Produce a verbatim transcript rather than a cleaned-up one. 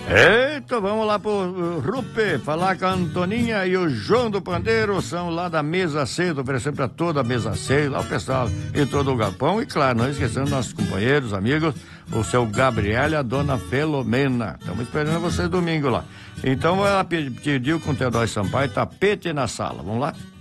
Eita, vamos lá pro uh, Rupe, falar com a Antoninha e o João do Pandeiro, são lá da Mesa Cedo, oferecendo pra toda a Mesa Cedo, lá o pessoal e todo o galpão, e claro, não esquecendo nossos companheiros, amigos, o seu Gabriel e a dona Felomena. Estamos esperando vocês domingo lá. Então vai lá pedir com o Teodoro Sampaio, tapete na sala, vamos lá?